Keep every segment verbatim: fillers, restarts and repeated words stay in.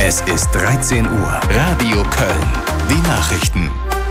Es ist dreizehn Uhr. Radio Köln. Die Nachrichten.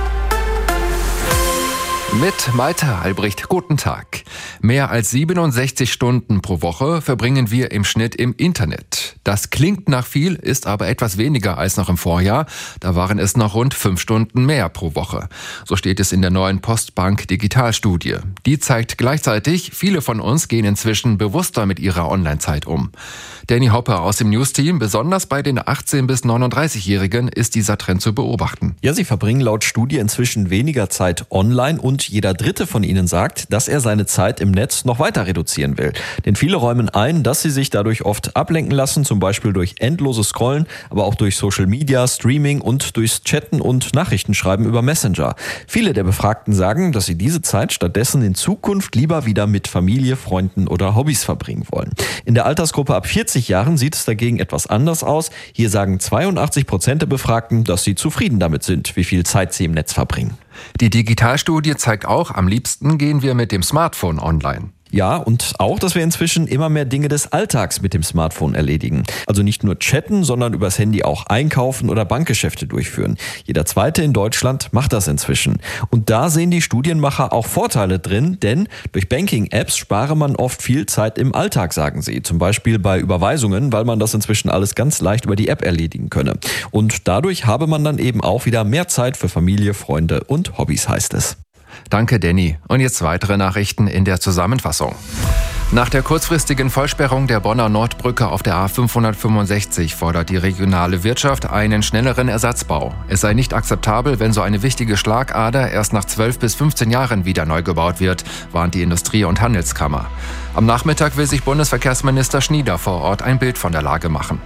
Mit Malte Albrecht, guten Tag. Mehr als siebenundsechzig Stunden pro Woche verbringen wir im Schnitt im Internet. Das klingt nach viel, ist aber etwas weniger als noch im Vorjahr. Da waren es noch rund fünf Stunden mehr pro Woche. So steht es in der neuen Postbank Digitalstudie. Die zeigt gleichzeitig, viele von uns gehen inzwischen bewusster mit ihrer Online-Zeit um. Danny Hopper aus dem News-Team, besonders bei den achtzehn- bis neununddreißigjährigen ist dieser Trend zu beobachten. Ja, sie verbringen laut Studie inzwischen weniger Zeit online und jeder Dritte von ihnen sagt, dass er seine Zeit im Netz noch weiter reduzieren will. Denn viele räumen ein, dass sie sich dadurch oft ablenken lassen, zum Beispiel durch endloses Scrollen, aber auch durch Social Media, Streaming und durchs Chatten und Nachrichtenschreiben über Messenger. Viele der Befragten sagen, dass sie diese Zeit stattdessen in Zukunft lieber wieder mit Familie, Freunden oder Hobbys verbringen wollen. In der Altersgruppe ab vierzig Jahren sieht es dagegen etwas anders aus. Hier sagen zweiundachtzig Prozent der Befragten, dass sie zufrieden damit sind, wie viel Zeit sie im Netz verbringen. Die Digitalstudie zeigt auch, am liebsten gehen wir mit dem Smartphone online. Ja, und auch, dass wir inzwischen immer mehr Dinge des Alltags mit dem Smartphone erledigen. Also nicht nur chatten, sondern übers Handy auch einkaufen oder Bankgeschäfte durchführen. Jeder Zweite in Deutschland macht das inzwischen. Und da sehen die Studienmacher auch Vorteile drin, denn durch Banking-Apps spare man oft viel Zeit im Alltag, sagen sie. Zum Beispiel bei Überweisungen, weil man das inzwischen alles ganz leicht über die App erledigen könne. Und dadurch habe man dann eben auch wieder mehr Zeit für Familie, Freunde und Hobbys, heißt es. Danke, Danny. Und jetzt weitere Nachrichten in der Zusammenfassung. Nach der kurzfristigen Vollsperrung der Bonner Nordbrücke auf der A fünfhundertfünfundsechzig fordert die regionale Wirtschaft einen schnelleren Ersatzbau. Es sei nicht akzeptabel, wenn so eine wichtige Schlagader erst nach zwölf bis fünfzehn Jahren wieder neu gebaut wird, warnt die Industrie- und Handelskammer. Am Nachmittag will sich Bundesverkehrsminister Schnieder vor Ort ein Bild von der Lage machen.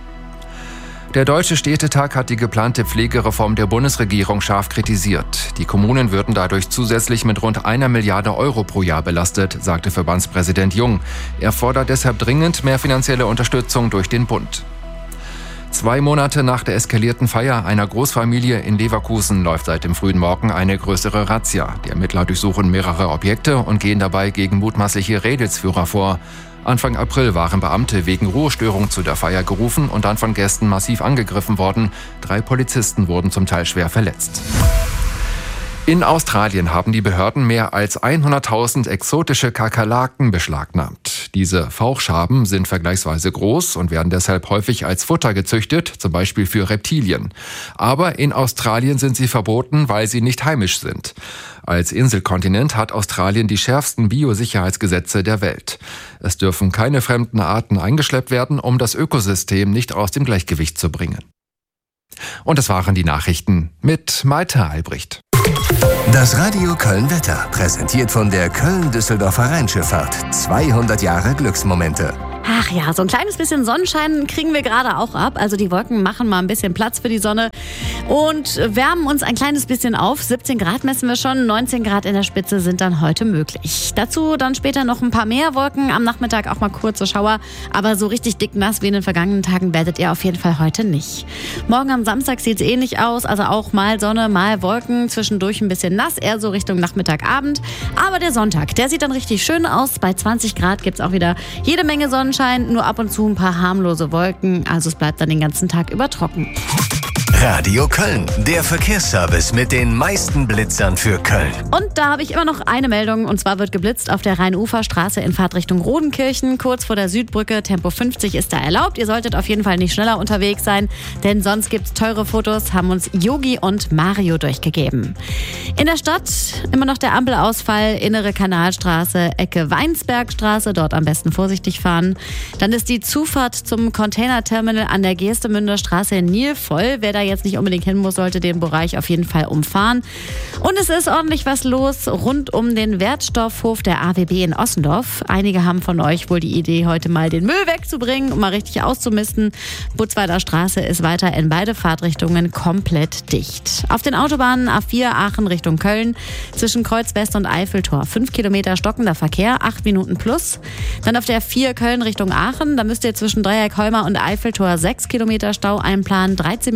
Der Deutsche Städtetag hat die geplante Pflegereform der Bundesregierung scharf kritisiert. Die Kommunen würden dadurch zusätzlich mit rund einer Milliarde Euro pro Jahr belastet, sagte Verbandspräsident Jung. Er fordert deshalb dringend mehr finanzielle Unterstützung durch den Bund. Zwei Monate nach der eskalierten Feier einer Großfamilie in Leverkusen läuft seit dem frühen Morgen eine größere Razzia. Die Ermittler durchsuchen mehrere Objekte und gehen dabei gegen mutmaßliche Rädelsführer vor. Anfang April waren Beamte wegen Ruhestörung zu der Feier gerufen und dann von Gästen massiv angegriffen worden. Drei Polizisten wurden zum Teil schwer verletzt. In Australien haben die Behörden mehr als hunderttausend exotische Kakerlaken beschlagnahmt. Diese Fauchschaben sind vergleichsweise groß und werden deshalb häufig als Futter gezüchtet, zum Beispiel für Reptilien. Aber in Australien sind sie verboten, weil sie nicht heimisch sind. Als Inselkontinent hat Australien die schärfsten Biosicherheitsgesetze der Welt. Es dürfen keine fremden Arten eingeschleppt werden, um das Ökosystem nicht aus dem Gleichgewicht zu bringen. Und das waren die Nachrichten mit Malte Albrecht. Das Radio Köln Wetter, präsentiert von der Köln-Düsseldorfer Rheinschifffahrt. zweihundert Jahre Glücksmomente. Ach ja, so ein kleines bisschen Sonnenschein kriegen wir gerade auch ab. Also die Wolken machen mal ein bisschen Platz für die Sonne und wärmen uns ein kleines bisschen auf. siebzehn Grad messen wir schon, neunzehn Grad in der Spitze sind dann heute möglich. Dazu dann später noch ein paar mehr Wolken, am Nachmittag auch mal kurze Schauer. Aber so richtig dick nass wie in den vergangenen Tagen werdet ihr auf jeden Fall heute nicht. Morgen am Samstag sieht es ähnlich aus, also auch mal Sonne, mal Wolken, zwischendurch ein bisschen nass, eher so Richtung Nachmittag, Abend. Aber der Sonntag, der sieht dann richtig schön aus. Bei zwanzig Grad gibt es auch wieder jede Menge Sonnenschein. Nur ab und zu ein paar harmlose Wolken, also es bleibt dann den ganzen Tag über trocken. Radio Köln, der Verkehrsservice mit den meisten Blitzern für Köln. Und da habe ich immer noch eine Meldung, und zwar wird geblitzt auf der Rhein-Ufer-Straße in Fahrtrichtung Rodenkirchen, kurz vor der Südbrücke. Tempo fünfzig ist da erlaubt. Ihr solltet auf jeden Fall nicht schneller unterwegs sein, denn sonst gibt's teure Fotos, haben uns Yogi und Mario durchgegeben. In der Stadt immer noch der Ampelausfall, innere Kanalstraße, Ecke Weinsbergstraße, dort am besten vorsichtig fahren. Dann ist die Zufahrt zum Containerterminal an der Geestemünder Straße in Nil voll. Wer da jetzt nicht unbedingt hin muss, sollte den Bereich auf jeden Fall umfahren. Und es ist ordentlich was los rund um den Wertstoffhof der A W B in Ossendorf. Einige haben von euch wohl die Idee, heute mal den Müll wegzubringen, um mal richtig auszumisten. Butzweiler Straße ist weiter in beide Fahrtrichtungen komplett dicht. Auf den Autobahnen A vier Aachen Richtung Köln, zwischen Kreuz West und Eiffeltor fünf Kilometer stockender Verkehr, acht Minuten plus. Dann auf der vier Köln Richtung Aachen, da müsst ihr zwischen Dreieck Holmer und Eiffeltor sechs Kilometer Stau einplanen, dreizehn Minuten Stau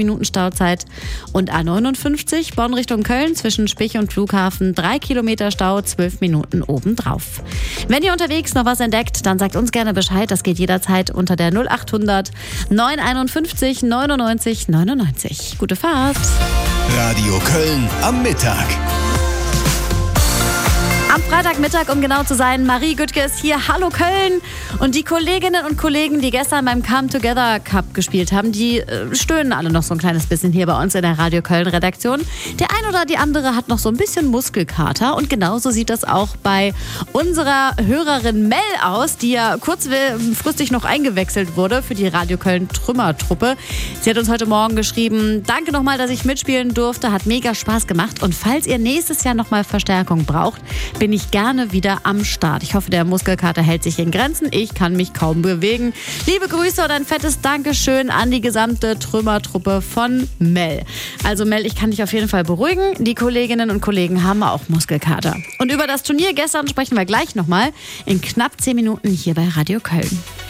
Stauzeit. Und A neunundfünfzig, Bonn Richtung Köln, zwischen Spich und Flughafen, drei Kilometer Stau, zwölf Minuten obendrauf. Wenn ihr unterwegs noch was entdeckt, dann sagt uns gerne Bescheid. Das geht jederzeit unter der null acht hundert neunhunderteinundfünfzig neunundneunzig neunundneunzig. Gute Fahrt! Radio Köln am Mittag. Am Freitagmittag, um genau zu sein, Marie Güttke ist hier. Hallo Köln! Und die Kolleginnen und Kollegen, die gestern beim Come Together Cup gespielt haben, die äh, stöhnen alle noch so ein kleines bisschen hier bei uns in der Radio Köln Redaktion. Der ein oder die andere hat noch so ein bisschen Muskelkater. Und genauso sieht das auch bei unserer Hörerin Mel aus, die ja kurzfristig noch eingewechselt wurde für die Radio Köln Trümmertruppe. Sie hat uns heute Morgen geschrieben: Danke nochmal, dass ich mitspielen durfte. Hat mega Spaß gemacht. Und falls ihr nächstes Jahr nochmal Verstärkung braucht, bin ich gerne wieder am Start. Ich hoffe, der Muskelkater hält sich in Grenzen. Ich kann mich kaum bewegen. Liebe Grüße und ein fettes Dankeschön an die gesamte Trümmertruppe von Mel. Also Mel, ich kann dich auf jeden Fall beruhigen. Die Kolleginnen und Kollegen haben auch Muskelkater. Und über das Turnier gestern sprechen wir gleich nochmal in knapp zehn Minuten hier bei Radio Köln.